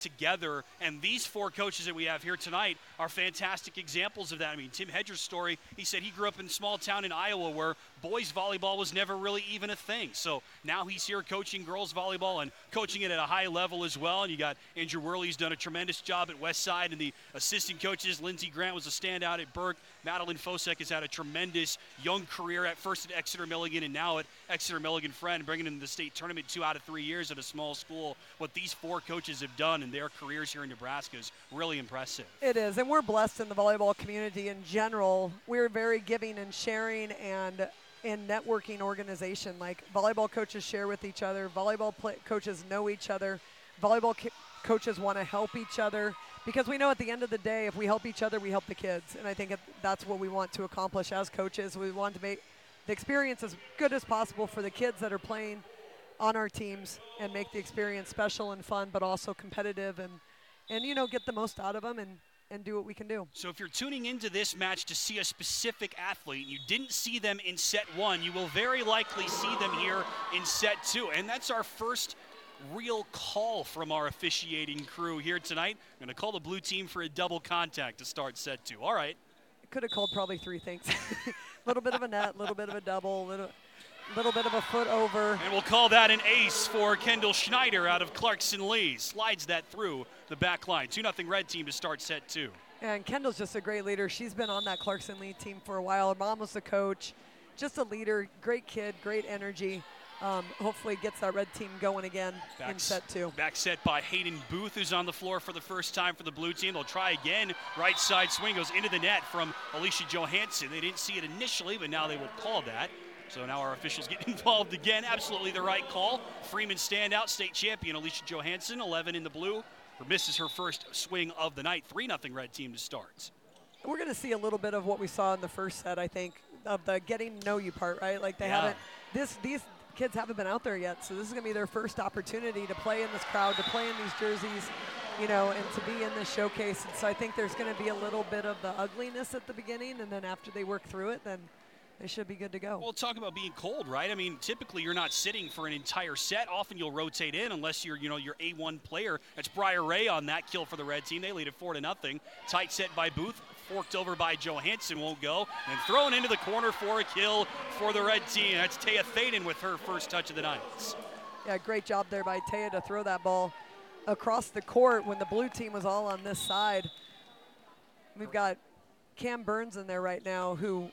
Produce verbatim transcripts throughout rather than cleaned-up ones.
together, and these four coaches that we have here tonight are fantastic examples of that. I mean, Tim Hedger's story, he said he grew up in a small town in Iowa where boys volleyball was never really even a thing. So now he's here coaching girls volleyball and coaching it at a high level as well. And you got Andrew Worley's done a tremendous job at Westside, and the assistant coaches, Lindsey Grant was a standout at Burke. Madeline Fosek has had a tremendous young career at first at Exeter Milligan and now at Exeter Milligan Friend, bringing in the state tournament two out of three years at a small school. What these four coaches have done in their careers here in Nebraska is really impressive. It is, and we're blessed in the volleyball community in general. We're very giving and sharing and in networking organization. Like volleyball coaches share with each other, volleyball play- coaches know each other, volleyball co- coaches want to help each other, because we know at the end of the day, if we help each other, we help the kids. And I think that's what we want to accomplish as coaches. We want to make the experience as good as possible for the kids that are playing on our teams and make the experience special and fun, but also competitive, and, and you know, get the most out of them and, and do what we can do. So if you're tuning into this match to see a specific athlete, you didn't see them in set one, you will very likely see them here in set two. And that's our first real call from our officiating crew here tonight. I'm going to call the blue team for a double contact to start set two. All right. Could have called probably three things. A little bit of a net, a little bit of a double, a little, little bit of a foot over. And we'll call that an ace for Kendall Schneider out of Clarkson Lee. Slides that through the back line. two nothing red team to start set two. And Kendall's just a great leader. She's been on that Clarkson Lee team for a while. Her mom was the coach. Just a leader, great kid, great energy. Um, hopefully gets that red team going again back, in set two. Back set by Hayden Booth, who's on the floor for the first time for the blue team. They'll try again. Right side swing goes into the net from Alicia Johansson. They didn't see it initially, but now they will call that. So now our officials get involved again. Absolutely the right call. Freeman standout, state champion Alicia Johansson, eleven in the blue, who misses her first swing of the night. three nothing red team to start. We're going to see a little bit of what we saw in the first set, I think, of the getting to know you part, right? Like they yeah. haven't, this, these kids haven't been out there yet, so this is going to be their first opportunity to play in this crowd, to play in these jerseys, you know, and to be in this showcase. And so I think there's going to be a little bit of the ugliness at the beginning, and then after they work through it, then they should be good to go. Well, talk about being cold, right? I mean, typically you're not sitting for an entire set. Often you'll rotate in unless you're, you know, your A one player. That's Briar Ray on that kill for the red team. They lead it four to nothing. Tight set by Booth, forked over by Johansson, won't go, and thrown into the corner for a kill for the red team. That's Taya Thaden with her first touch of the night. Yeah, great job there by Taya to throw that ball across the court when the blue team was all on this side. We've got Cam Burns in there right now, who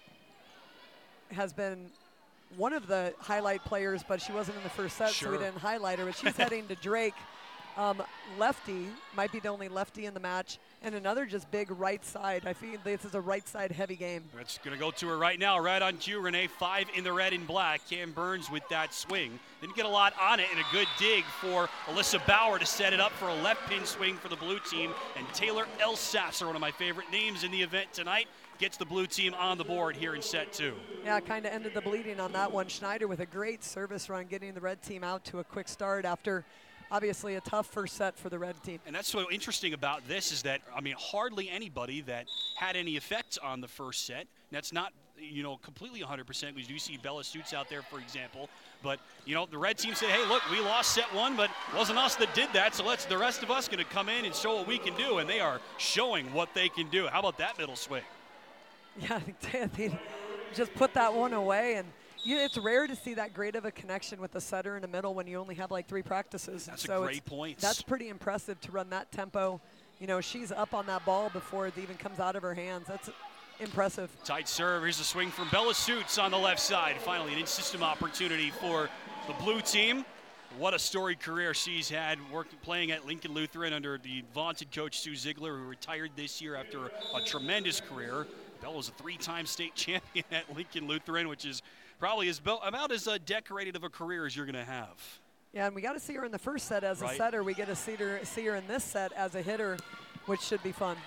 has been one of the highlight players, but she wasn't in the first set, sure. so we didn't highlight her. But she's heading to Drake. Um, lefty, might be the only lefty in the match, and another just big right side. I feel this is a right side heavy game. That's going to go to her right now, right on cue. Renee, five in the red and black. Cam Burns with that swing. Didn't get a lot on it, and a good dig for Alyssa Bauer to set it up for a left pin swing for the blue team. And Taylor Elsasser, one of my favorite names in the event tonight, gets the blue team on the board here in set two. Yeah, kind of ended the bleeding on that one. Schneider with a great service run, getting the red team out to a quick start after obviously a tough first set for the red team. And that's so interesting about this is that, I mean, hardly anybody that had any effect on the first set. That's not, you know, completely one hundred percent. We do see Bella Suits out there, for example. But, you know, the red team said, hey, look, we lost set one, but it wasn't us that did that, so let's the rest of us going to come in and show what we can do. And they are showing what they can do. How about that middle swing? Yeah, I think they just put that one away. And you, it's rare to see that great of a connection with the setter in the middle when you only have like three practices. That's so a great point. That's pretty impressive to run that tempo. You know, she's up on that ball before it even comes out of her hands. That's impressive. Tight serve. Here's a swing from Bella Suits on the left side. Finally, an in-system opportunity for the blue team. What a storied career she's had working, playing at Lincoln Lutheran under the vaunted coach Sue Ziegler, who retired this year after a tremendous career. Bella was a three-time state champion at Lincoln Lutheran, which is probably as about as uh, decorated of a career as you're going to have. Yeah, and we got to see her in the first set as right. a setter. We get to see her, see her in this set as a hitter, which should be fun.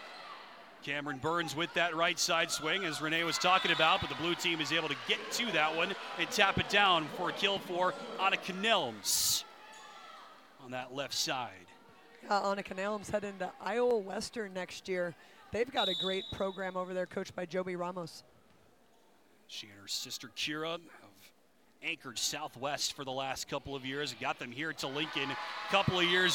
Cameron Burns with that right side swing, as Renee was talking about, but the blue team is able to get to that one and tap it down for a kill for Annika Nelms on that left side. Uh, Annika Nelms head into Iowa Western next year. They've got a great program over there coached by Joby Ramos. She and her sister Kira have anchored Southwest for the last couple of years and got them here to Lincoln a couple of years